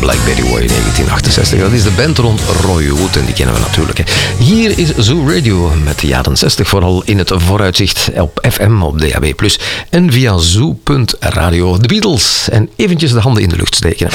Blackberry Way 1968. Dat is de band rond Roy Wood en die kennen we natuurlijk. Hè. Hier is Zoo Radio met de jaren 60 vooral in het vooruitzicht op FM, op DAB+. En via zoo.radio. De Beatles. En eventjes de handen in de lucht steken.